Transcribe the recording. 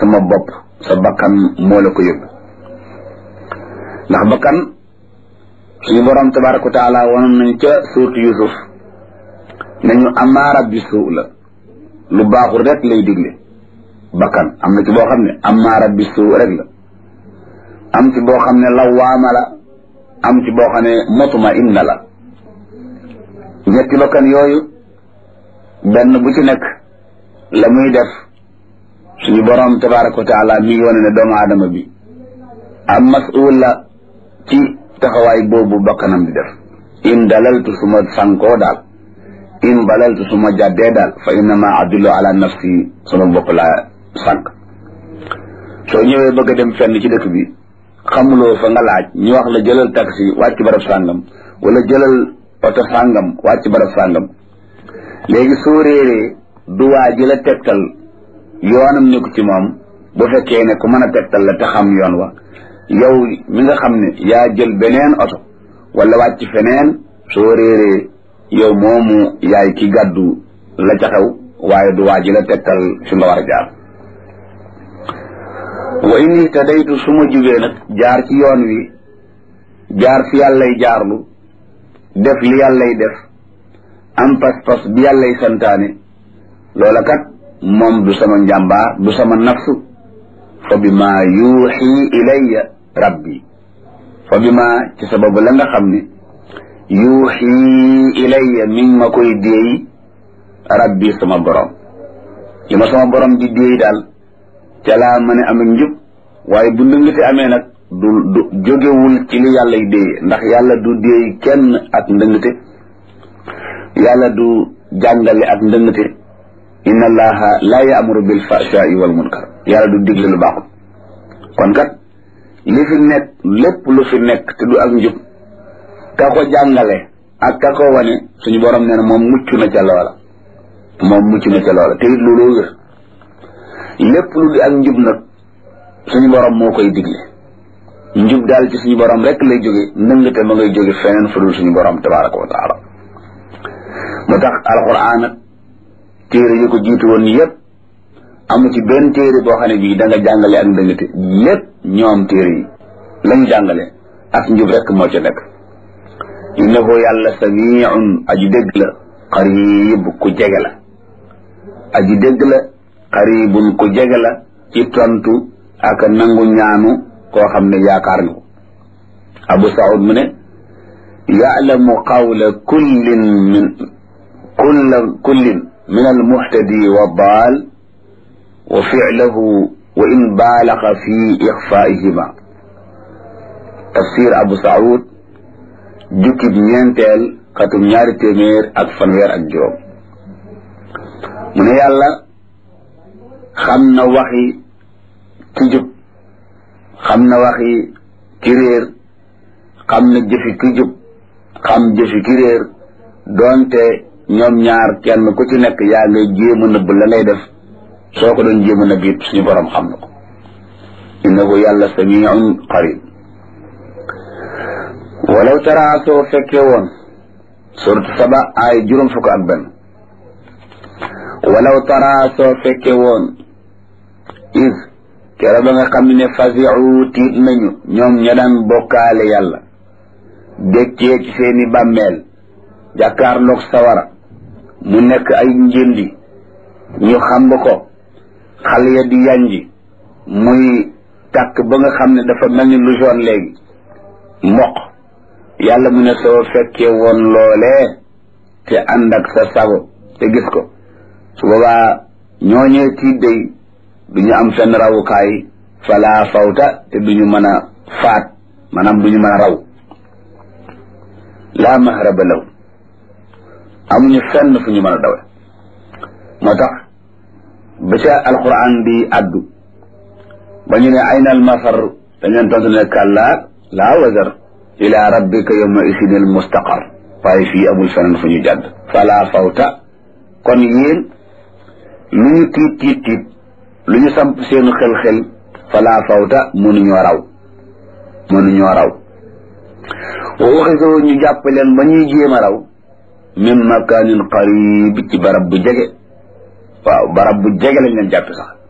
sama bopp sa bakkan moo la ko yëg ndax bakkan suñu borom tabaraka wa taala wonoon nañ ca suurtu Yusuf nañu amaara bi suu la lu baaxul rek lay digle bakkan am na ci boo xam ne amaara bi suu rek la am ci boo xam ne lawaama la am ci boo xam ne mutma inna la ñetti bakkan yooyu benn bu ci nekk la muy def suñu borom tabaraka wa taala mi ngi wane ne doomu aadama bi am mas'ul la ci taxawaay boobu bakkanam di def in dalaltu suma sankoo daal in balaltu suma jàddee daal fa innama adullu ala nafsi sama bopp laa sànk soo ñëwee bëgg a dem fenn ci dëkk bi xamuloo fa nga laaj ñu wax la jëlal taxi wàcc barab sàngam wala jëlal oto sàngam wàcc barab sàngam léegi soo réeree du waa ji la tegtal yoonam nekku ci moom bu fekkee ne ku mën a tegtal la te xam yoon wa yow mi nga xam ne yaa jël beneen oto wala wàcc feneen soo réeree yow moomu yaay ki gàddu la ca xew waaye du waa ji la tegtal fi nga war a jaar wa in ihtadaytu su ma jugee nag jaar ci yoon wi jaar fi yàllay jaarlu def li yàllay def am pas-pas bi yàllay santaane loola kat moom du sama njàmbaar du sama nafsu fa bi ma yuuxi ilayya rabbi fa bi ma ci sababu la nga xam ne yuuxi ilayya mi ngi ma koy déey rabbi sama borom li ma sama borom di déey daal ca laa mën a am njub waaye bu ndëngate amee nag du jógewul ci li yàlla y déey ndax yàlla du déey kenn ak ndëngate yàlla du jàngale ak ndëngate inna allaha la ya'muru bil fahsha'i wal munkar yàlla du digle lu baaxul kon kat li fi nekk lépp lu fi nekk te du ak njub ka ko jàngale ak ka ko wane suñu borom nee na moom mucc na ca loola te it looloo wér lépp lu di ak njub nag suñu borom moo koy digle njub daal ci suñu borom rek lay jóge ndëngate ma ngay jóge feneen fu dul suñu borom tabaraka wa taala moo tax alquran ak téere yu ko jiitu woon yépp amu ci benn téere boo xam ne bii da nga jàngale ak ndëngate lépp ñoom téere yi lañu jàngale ak njub rek moo ca nekk innahu yàlla samiun aji dégg la qarib ku jege la aji dégg la qaribun ku jege la ci tontu ak nangu ñaanu koo xam ne yaakaar nga ko Abu Saoud mu ne ya'lamu qawla kullin min al-muhtadi wa daal wa fi'lahu wa in baalaga fi ixfaa'ihima tafsir Abu Saoud jukkib ñeenteel xatum 2fanweer mu ne yàlla xam na waxi ki jub xam na waxi ki réer xam na jëfi ki jub xam jëfi ki réer doonte ñoom ñaar kenn ku ci nekk yaa ngay jéem a nëbb la ngay def soo ko doon jéem a nëbb it suñu borom xam na ko innahu yàlla samiun qarib walaw tara soo fekkee woon suratu Saba ay 51 walaw tara soo fekkee woon is kera ba nga xam ne fasiu tiit nañu ñoom ña daan bokkaale yàlla dékkee ci seeni bàmmeel jàkkaarloog sawara mu nekk ay njëndi ñu xamb ko xal ya di yanji muy tàkk ba nga xam ne dafa mel ni lu jaune léegi mboq yàlla mu ne soo fekkee woon loolee te ànd ak sa sago te gis ko su boobaa ñooñee tiit day duñu am fenn rawukaay fala fawta te duñu mën a faat maanaam duñu mën a raw laa mahraba law amuñu fenn fu ñu mën a dawe moo tax ba ca alquran bi addu ba ñu ne ayna al mafar dañ leen tontu ne kàllaa laa wazar ila rabbika yawma isinil mustaqar waaye fii amul feneen fu ñu jàdd fala fawta kon yéen lu ñu tiit lu ñu samp seenu xel fala fawta mënuñoo raw wa waxisoo ñu jàpp leen ba ñuy jéem a raw min makanin qarib ci barab bu jege waaw barab bu jege lañ leen jàpp sax